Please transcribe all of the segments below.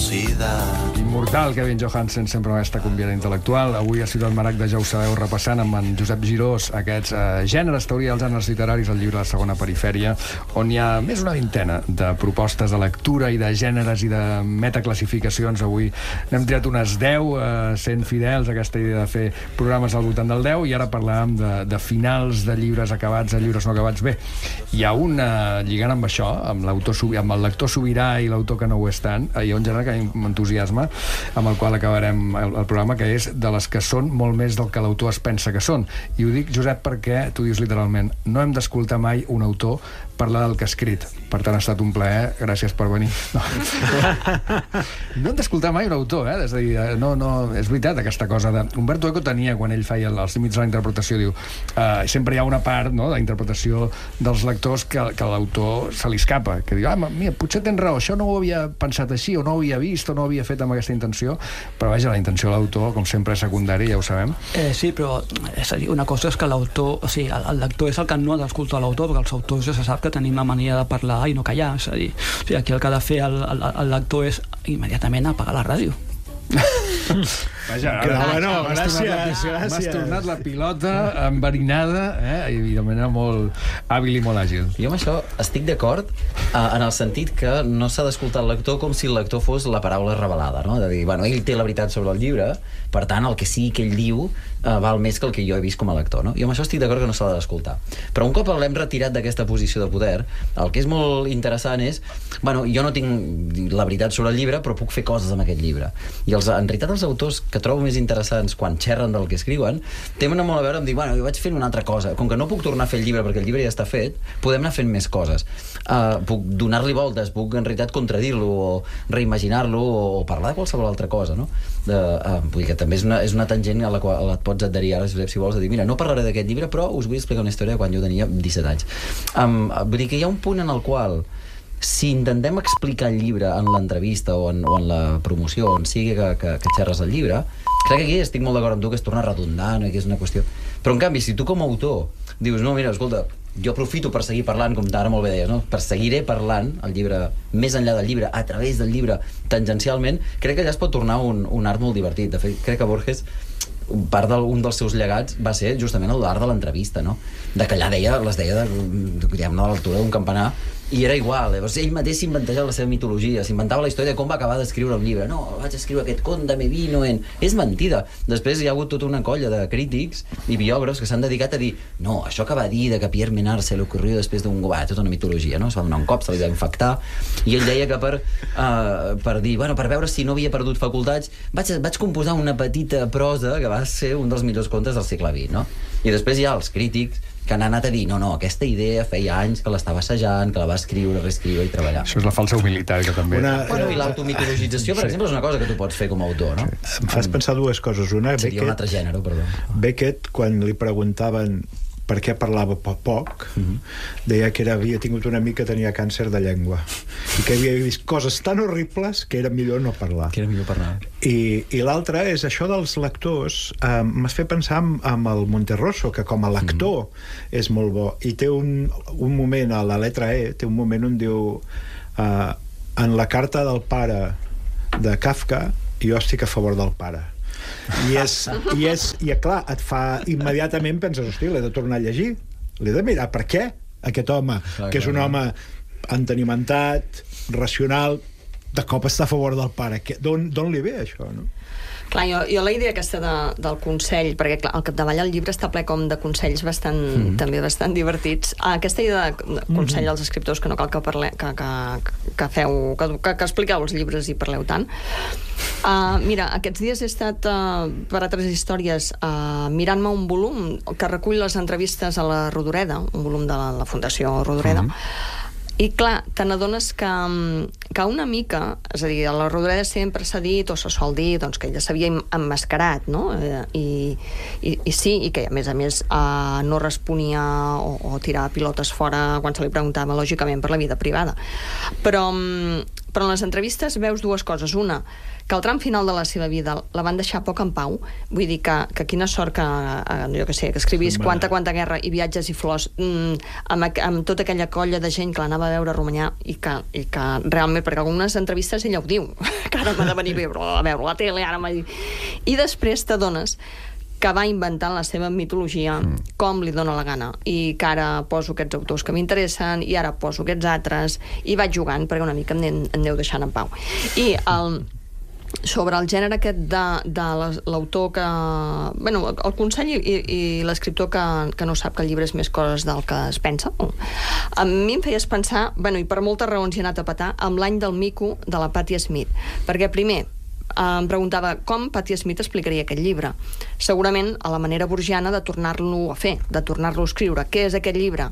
Immortal, Kevin Johansen, sempre amb aquesta conviada intel·lectual. Avui a Ciutat Maragda ja ho sabeu, repassant amb en Josep Girós aquests gèneres, teoria dels gèneres literaris, el llibre La segona perifèria, on hi ha més d'una vintena de propostes de lectura i de gèneres i de metaclassificacions. Avui n'hem triat unes 10, sent fidels a aquesta idea de fer programes al voltant del 10, i ara parlàvem de finals de llibres acabats, de llibres no acabats. Bé, hi ha lligant amb això, amb el lector sobirà i l'autor que no ho és tant, hi ha un gènere que m'entusiasma, amb el qual acabarem el programa, que és de les que són molt més del que l'autor es pensa que són. I ho dic, Josep, perquè tu dius literalment: no hem d'escoltar mai un autor parlar del que ha escrit. Per tant, ha estat un plaer, gràcies per venir. No hem d'escoltar mai un autor, és a dir, no, és veritat, aquesta cosa de... Umberto Eco tenia, quan ell feia els límits de la interpretació, diu, sempre hi ha una part, no, de la interpretació dels lectors que l'autor se li escapa, que diu, mira, potser tens raó, això no ho havia pensat així, o no ho havia vist, o no ho havia fet amb aquesta intenció, però vaja, la intenció de l'autor, com sempre, és secundària, ja ho sabem. Sí, però és a dir, una cosa és que l'autor, o sigui, el lector és el que no ha d'escoltar l'autor, perquè els autors ja se sap que tenim la mania de parlar i no callar, és a dir, o sigui, aquí el que ha de fer el lector és immediatament apagar la ràdio. Vaja, gràcies. M'has tornat la pilota enverinada, i de manera molt hàbil i molt àgil. Jo amb això estic d'acord, en el sentit que no s'ha d'escoltar el lector com si el lector fos la paraula revelada, no? De dir, bueno, ell té la veritat sobre el llibre, per tant, el que sigui que ell diu val més que el que jo he vist com a lector, no? Jo amb això estic d'acord que no s'ha d'escoltar. Però un cop l'hem retirat d'aquesta posició de poder, el que és molt interessant és, bueno, jo no tinc la veritat sobre el llibre, però puc fer coses amb aquest llibre. I en realitat els autors que trobo més interessants quan xerren del que escriuen tenen molt a veure amb dir, bueno, jo vaig fent una altra cosa, com que no puc tornar a fer el llibre perquè el llibre ja està fet, podem anar fent més coses, puc donar-li voltes, puc en realitat contradir-lo o reimaginar-lo o parlar de qualsevol altra cosa, no? Vull dir que també és una tangent a la qual et pots adherir ara, si vols, a dir, mira, no parlaré d'aquest llibre, però us vull explicar una història de quan jo tenia 17 anys. Vull dir que hi ha un punt en el qual, si intentem explicar el llibre en l'entrevista o en la promoció, on sigui que xerres el llibre, crec que aquí estic molt d'acord amb tu, que es torna redundant, que és una qüestió... Però en canvi, si tu com a autor dius, no, mira, escolta, jo aprofito per seguir parlant, com ara molt bé deies, no? Per seguiré parlant el llibre, més enllà del llibre, a través del llibre, tangencialment, crec que allà es pot tornar un art molt divertit. De fet, crec que Borges, part d'un dels seus llegats va ser justament l'art de l'entrevista, no? De que allà les deia de l'altura d'un campanar, i era igual. Llavors ell mateix s'inventava la seva mitologia, s'inventava la història de com va acabar d'escriure el llibre. No, vaig escriure aquest conte, me vino en... És mentida. Després hi ha hagut tota una colla de crítics i biògrafs que s'han dedicat a dir, no, això que va dir de que Pierre Menard se l'ocorrió després d'un govern, tota una mitologia, no? Es va donar un cop, se li va infectar, i ell deia que per dir, bueno, per veure si no havia perdut facultats, vaig composar una petita prosa que va ser un dels millors contes del segle XX, no? I després hi ha els crítics que han anat a dir, no, aquesta idea feia anys que l'estava assajant, que la va escriure, reescriure i treballar. Això és la falsa humilitat, que també... Bueno, i l'automitologització, per exemple, és una cosa que tu pots fer com a autor, no? Em fas pensar dues coses. Una, seria un altre gènere, perdó. Beckett, quan li preguntaven per què parlava poc, deia que havia tingut un amic que tenia càncer de llengua i que havia vist coses tan horribles que era millor no parlar. I l'altre és això dels lectors. M'has fet pensar amb el Monterroso, que com a lector és molt bo, i té un moment a la letra E, té un moment on diu en la carta del pare de Kafka jo estic a favor del pare. I clar, et fa immediatament penses, hosti, l'he de tornar a llegir, l'he de mirar, per què aquest home, que és un home entenimentat, racional, de cop està a favor del pare? D'on li ve això, no? Clar, jo la idea aquesta del consell, perquè clar, al capdavall el llibre està ple com de consells també bastant divertits. Aquesta idea de consell als escriptors, que no cal que expliqueu els llibres i parleu tant. Mira, aquests dies he estat per altres històries mirant-me un volum que recull les entrevistes a la Rodoreda, un volum de la Fundació Rodoreda. I clar, te n'adones que una mica, és a dir, a la Rodoreda sempre s'ha dit, o se sol dir, doncs, que ella s'havia emmascarat, no? I sí, i que a més no responia o tirava pilotes fora quan se li preguntava, lògicament, per la vida privada. Però Però en les entrevistes veus dues coses. Una, que al tram final de la seva vida la van deixar poc en pau. Vull dir que quina sort que escrivís Quanta guerra i Viatges i flors amb tota aquella colla de gent que l'anava a veure a Romanyà i que realment, perquè algunes entrevistes ella ho diu, que ara m'ha de venir a veure la tele, ara m'ha dit... I després t'adones que va inventant la seva mitologia com li dóna la gana, i que ara poso aquests autors que m'interessen i ara poso aquests altres, i vaig jugant perquè una mica em aneu deixant en pau. I sobre el gènere aquest de l'autor que... Bueno, el consell i l'escriptor que no sap que el llibre és més coses del que es pensa. A mi em feies pensar, bueno, i per moltes raons hi he anat a petar, amb L'any del mico de la Patti Smith. Perquè primer em preguntava com Patti Smith explicaria aquest llibre. Segurament a la manera borgiana de tornar-lo a fer, de tornar-lo a escriure. Què és aquest llibre?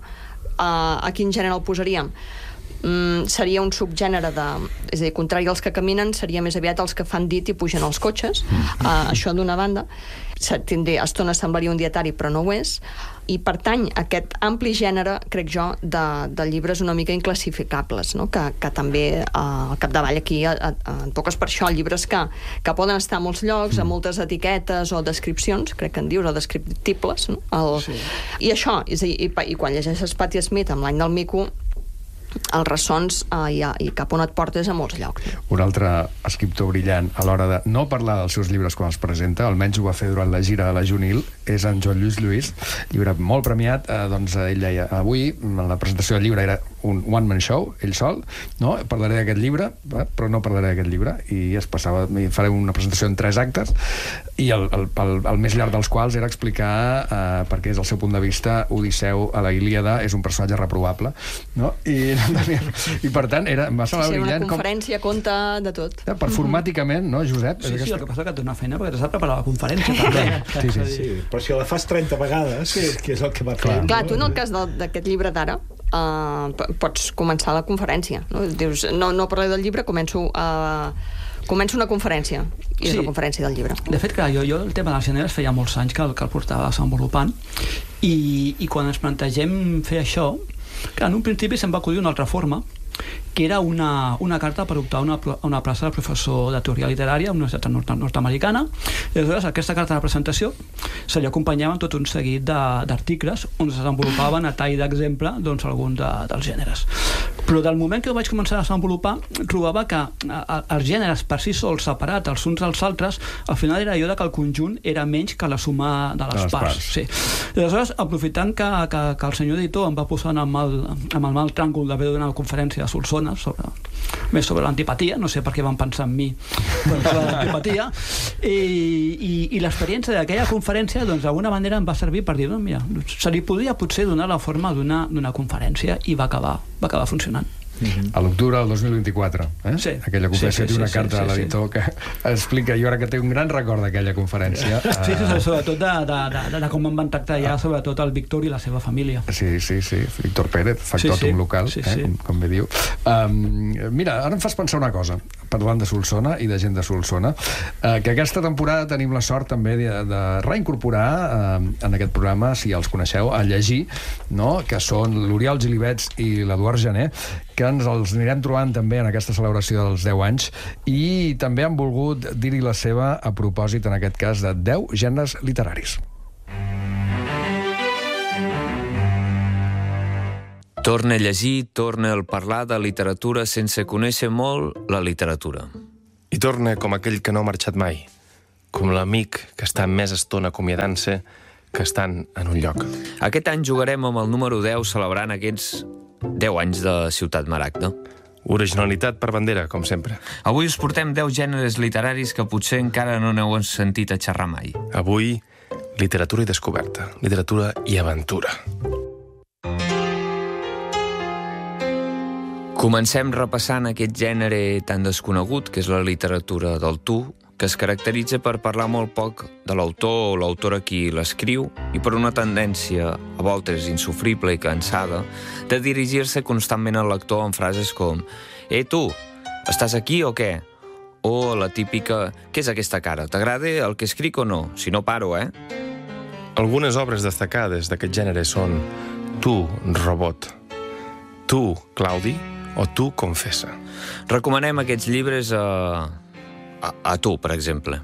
A quin gènere el posaríem? Seria un subgènere és a dir, contrari als que caminen, seria més aviat els que fan dit i pugen als cotxes. Això d'una banda. A estona semblaria un dietari, però no ho és, i pertany a aquest ampli gènere, crec jo, de llibres una mica inclassificables, no? Que també al capdavall aquí en toques per això, llibres que poden estar a molts llocs, a moltes etiquetes o descripcions, crec que en dius, o descriptibles, no? I això, és a dir, i quan llegeixes Patti Smith amb L'any del mico, els ressons i cap on et portes a molts llocs. Un altre escriptor brillant a l'hora de no parlar dels seus llibres quan els presenta, almenys ho va fer durant la gira de la Juvenil, és en Joan Lluís Lluís, llibre molt premiat. Doncs ell deia, avui la presentació del llibre era un one-man show, ell sol, no? Parlaré d'aquest llibre, però no parlaré d'aquest llibre, i es passava, faré una presentació en 3 actes, i el més llarg dels quals era explicar perquè és el seu punt de vista Odisseu a la Ilíada és un personatge reprovable, no? I per tant va ser brillant. Una conferència conta de tot. Performàticament, no, Josep? Sí, el que passa que et dona feina perquè t'has de preparar la conferència també. Sí, però si la fas 30 vegades, que és el que va fer. Clar, tu en el cas d'aquest llibre d'ara pots començar la conferència, no? Dius, no parlaré del llibre, començo una conferència, i és la conferència del llibre. De fet, clar, jo el tema dels gèneres feia molts anys que el portava desenvolupant, i quan ens plantegem fer això, clar, en un principi se'm va acudir una altra forma, que era una carta per optar a una plaça de professor de teoria literària a una universitat nord-americana, i aleshores aquesta carta de presentació se li acompanyava tot un seguit d'articles on es desenvolupaven a tall d'exemple alguns dels gèneres. Però del moment que ho vaig començar a desenvolupar, trobava que els gèneres per si sols, separats els uns dels altres, al final era allò que el conjunt era menys que la suma de les parts. Sí. I aleshores, aprofitant que el senyor editor em va posar amb el mal tràngol d'haver de donar una conferència a Solsona més sobre l'antipatia, no sé per què van pensar en mi sobre l'antipatia, i l'experiència d'aquella conferència d'alguna manera em va servir per dir, mira, se li podia potser donar la forma d'una conferència, i va acabar funcionant. A l'octubre del 2024, Sí. Aquella conferència té una carta a l'editor que explica, jo ara que té un gran record d'aquella conferència. Sí, sobretot de com em van tractar ja, sobretot el Víctor i la seva família. Sí, Víctor Pérez, factòtum local, com bé diu. Mira, ara em fas pensar una cosa, parlant de Solsona i de gent de Solsona, que aquesta temporada tenim la sort també de reincorporar en aquest programa, si els coneixeu, a llegir, no? Que són l'Oriol Gilibets i l'Eduard Jané, que ens els anirem trobant també en aquesta celebració dels 10 anys, i també han volgut dir-hi la seva a propòsit, en aquest cas, de 10 gèneres literaris. Torna a llegir, torna a parlar de literatura sense conèixer molt la literatura. I torna com aquell que no ha marxat mai, com l'amic que està més estona acomiadant-se que estan en un lloc. Aquest any jugarem amb el número 10, celebrant aquests 10 anys de Ciutat Maragda. Originalitat per bandera, com sempre. Avui us portem 10 gèneres literaris que potser encara no n'heu sentit a xerrar mai. Avui, literatura i descoberta, literatura i aventura. Comencem repassant aquest gènere tan desconegut, que és la literatura del tu, que es caracteritza per parlar molt poc de l'autor o l'autora qui l'escriu, i per una tendència, a voltes insofrible i cansada, de dirigir-se constantment al lector amb frases com tu, estàs aquí o què? O la típica, què és aquesta cara? T'agrada el que escric o no? Si no paro, Algunes obres destacades d'aquest gènere són Tu, robot, Tu, Claudi, o Tu confessa. Recomanem aquests llibres a tu, per exemple.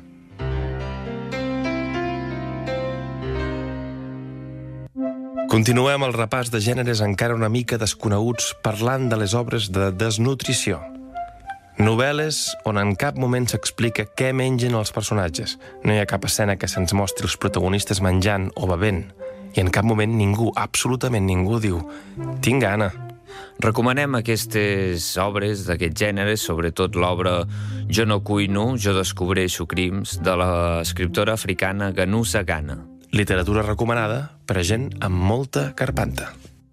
Continuem el repàs de gèneres encara una mica desconeguts parlant de les obres de desnutrició. Novel·les on en cap moment s'explica què mengen els personatges. No hi ha cap escena que se'ns mostri els protagonistes menjant o bevent. I en cap moment ningú, absolutament ningú, diu «Tinc gana». Recomanem aquestes obres d'aquest gènere, sobretot l'obra Jo no cuino, jo descobreixo crims, de l'escriptora africana Ganusa Ghana. Literatura recomanada per a gent amb molta carpanta.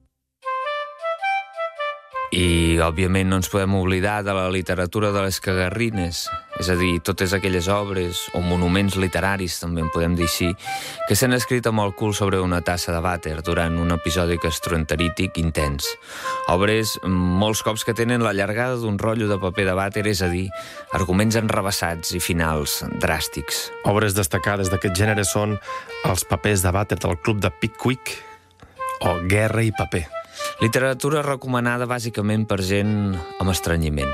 I, òbviament, no ens podem oblidar de la literatura de les cagarrines, és a dir, totes aquelles obres o monuments literaris, també en podem dir així, que s'han escrit amb el cul sobre una tassa de vàter durant un episodi gastroenterític intens. Obres molts cops que tenen la llargada d'un rotllo de paper de vàter, és a dir, arguments enrevessats i finals dràstics. Obres destacades d'aquest gènere són Els papers de vàter del Club de Pickwick o Guerra i paper. Literatura recomanada bàsicament per gent amb estrenyiment.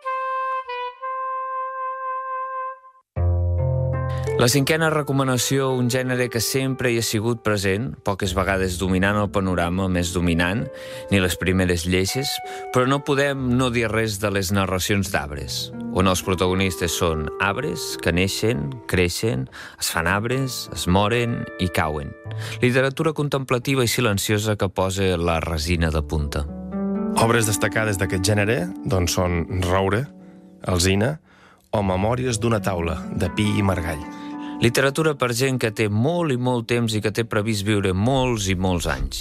La cinquena recomanació, un gènere que sempre hi ha sigut present, poques vegades dominant el panorama més dominant, ni les primeres lleixes, però no podem no dir res de les narracions d'arbres, on els protagonistes són arbres que neixen, creixen, es fan arbres, es moren i cauen. Literatura contemplativa i silenciosa que posa la resina de punta. Obres destacades d'aquest gènere doncs són Roure, Alzina o Memòries d'una taula, de Pi i Margall. Literatura per gent que té molt i molt temps i que té previst viure molts i molts anys.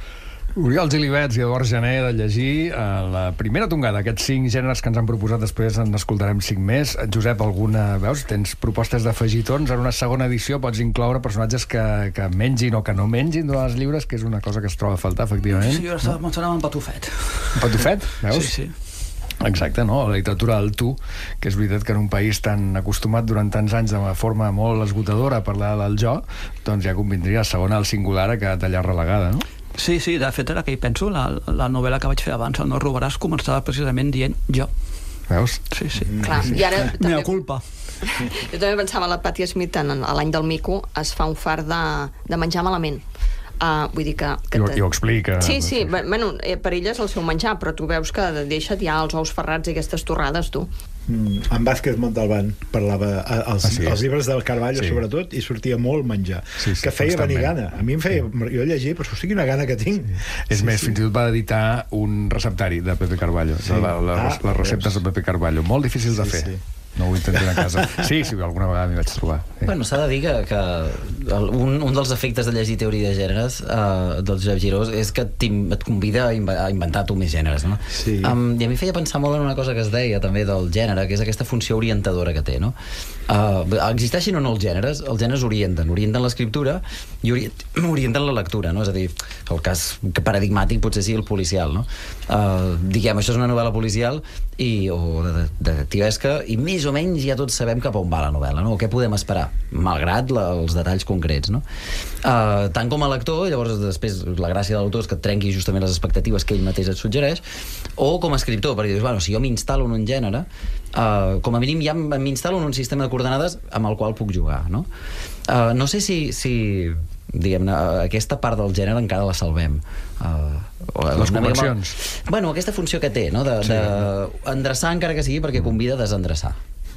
Oriol Gilibets i Eduard Jané de llegir la primera tongada, aquests 5 gèneres que ens han proposat, després en escoltarem 5 més. Josep, alguna, veus, tens propostes d'afegitons? En una segona edició pots incloure personatges que mengin o que no mengin durant els llibres, que és una cosa que es troba a faltar, efectivament. Sí, jo estava pensant en Patufet. Patufet, veus? Sí, sí. Exacte, no? La literatura del tu, que és veritat que en un país tan acostumat durant tants anys de forma molt esgotadora a parlar del jo, doncs ja convindria la segona al singular a quedar allà relegada, no? Sí, sí, de fet era que hi penso, la novel·la que vaig fer abans, el No robaràs, començava precisament dient jo. Veus? Sí, sí. Clar, i ara també... Meva culpa. Jo també pensava, la Patti Smith, a l'any del mico, es fa un fart de menjar malament. Vull dir que I ho explica. Sí, sí, bueno, per ella és el seu menjar, però tu veus que deixa't ja els ous ferrats i aquestes torrades, tu. En Vázquez Montalbán parlava els llibres del Carballo, sí, sobretot, i sortia molt menjar, sí, que feia venir gana. A mi em feia, jo llegia, però hosti, quina gana que tinc. Sí. És més, fins i tot va editar un receptari de Pepe Carballo, sí. Les receptes de Pepe Carballo, molt difícils de fer. Sí. No ho intentin a casa. Sí, alguna vegada m'hi vaig trobar. Sí. Bueno, s'ha de dir que un dels efectes de llegir teoria de gèneres del Josep Girós és que et convida a inventar tu més gèneres, no? Sí. I a mi feia pensar molt en una cosa que es deia també del gènere, que és aquesta funció orientadora que té, no? Existeixin o no els gèneres orienten l'escriptura i orienten la lectura, no? És a dir, el cas paradigmàtic potser sigui el policial, no? Diguem, això és una novel·la policial o detectivesca, i més o menys ja tots sabem cap on va la novel·la, no? O què podem esperar, malgrat els detalls concrets, no? Tant com a lector, llavors després la gràcia de l'autor és que et trenqui justament les expectatives que ell mateix et suggereix, o com a escriptor, perquè dius, bueno, si jo m'instal·lo en un gènere, com a mínim ja m'instal·lo en un sistema de coordenades amb el qual puc jugar, no? No sé si diguem-ne, aquesta part del gènere encara la salvem. Les convencions. Bueno, aquesta funció que té, no? D'endreçar encara que sigui perquè convida a desendreçar.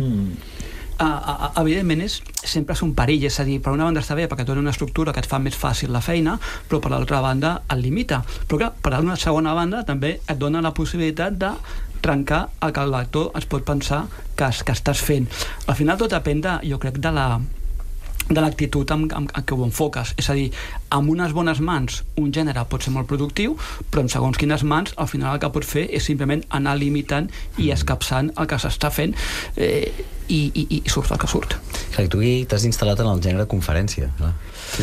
Evidentment sempre és un perill, és a dir, per una banda està bé perquè et dona una estructura que et fa més fàcil la feina, però per l'altra banda et limita. Però clar, per una segona banda també et dona la possibilitat de trencar el que el lector es pot pensar que estàs fent. Al final tot depèn, jo crec, de l'actitud amb què ho enfoques. És a dir, amb unes bones mans un gènere pot ser molt productiu, però amb segons quines mans al final el que pots fer és simplement anar limitant i escapçant el que s'està fent i surt el que surt. Clar, tu t'has instal·lat en el gènere conferència, clar. Sí.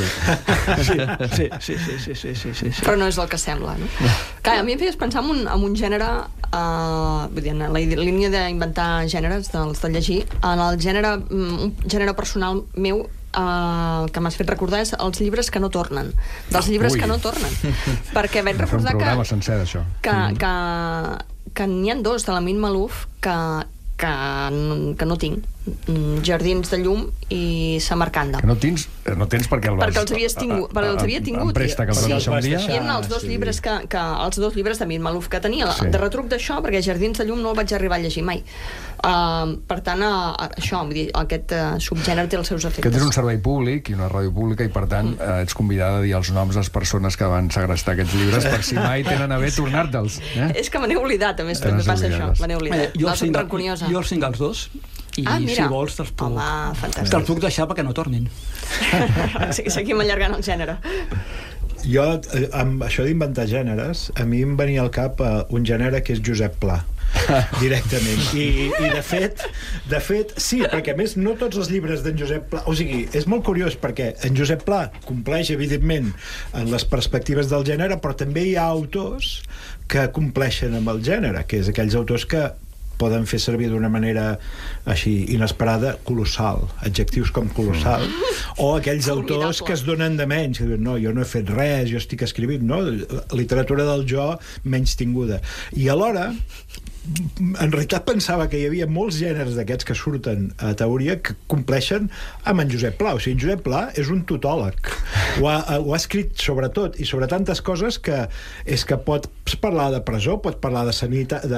Però no és el que sembla, no? Clar, a mi em feies pensar en un gènere, vull dir, en la línia d'inventar gèneres, de llegir, en el gènere, un gènere personal meu que m'has fet recordar és els llibres que no tornen, dels llibres que no tornen, perquè vaig recordar que sencer d'això. que n'hi ha dos de l'Amin Malouf que no tinc. Jardins de llum i Samarcanda. Que no tens perquè els havies tingut. En préstec, els vas deixar un dia. I eren els dos llibres els dos llibres d'Amin Malouf que tenia, de retruc d'això, perquè Jardins de llum no el vaig arribar a llegir mai. Per tant, això, vull dir, aquest subgènere té els seus efectes. Aquest és un servei públic i una ràdio pública i, per tant, ets convidada a dir els noms de les persones que van segrestar aquests llibres per si mai tenen a bé tornar-te'ls. És que me n'he oblidat, a més, també passa això. Me n'he oblidat. Jo els tinc els dos. I si vols te'ls puc deixar perquè no tornin. Seguim allargant el gènere. Jo, amb això d'inventar gèneres, a mi em venia al cap un gènere que és Josep Pla, directament. I de fet, sí, perquè a més no tots els llibres d'en Josep Pla... O sigui, és molt curiós perquè en Josep Pla compleix, evidentment, en les perspectives del gènere, però també hi ha autors que compleixen amb el gènere, que és aquells autors que poden fer servir d'una manera així inesperada, colossal, adjectius com colossal, o aquells autors que es donen de menys, que diuen, no, jo no he fet res, jo estic escrivint, no? Literatura del jo menys tinguda. I alhora, en realitat pensava que hi havia molts gèneres d'aquests que surten a teoria que compleixen amb en Josep Pla. O sigui, en Josep Pla és un tutòleg. Ho ha escrit sobre tot i sobre tantes coses que és que pot parlar de presó, pot parlar de sanitat,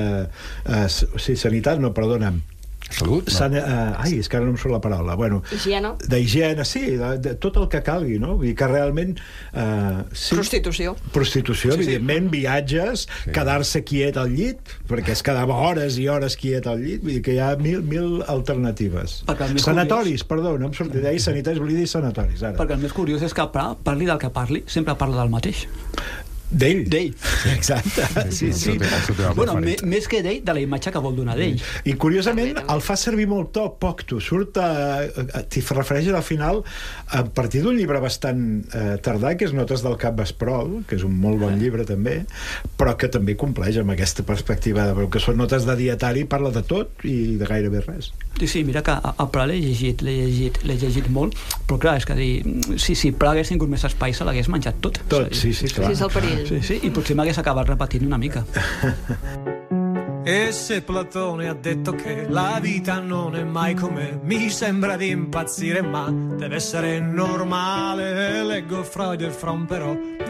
sanitat, no, perdona'm. Salut? No? És que ara no em surt la paraula. Bueno, d'higiene, sí, de tot el que calgui, no? Vull dir que realment... Sí. Prostitució, evidentment, viatges, quedar-se quiet al llit, perquè es quedava hores i hores quiet al llit, vull dir que hi ha mil alternatives. Sanatoris, perdó, no em sortia d'ahir sanitaris, volia dir sanatoris, ara. Perquè el més curiós és que parli del que parli, sempre parla del mateix. D'ell. Exacte. Sí. Bueno, més que d'ell, de la imatge que vol donar d'ell. I curiosament el fa servir molt poc. T'hi refereixes al final a partir d'un llibre bastant tardà, que és Notes del Cap Vesprol, que és un molt bon llibre també, però que també compleix amb aquesta perspectiva, que són notes de dietari, parla de tot i de gairebé res. Sí, mira que a Pla l'he llegit molt, però clar, és que dir, si Pla hagués tingut més espai se l'hagués menjat tot. Sí, clar. És el perill. Sí, i potser m'hagués acabat repetint una mica. E se Platone ha detto che la vita non è mai com'è, mi sembra di impazzire, ma deve essere normale. Leggo Freud e Fromm, però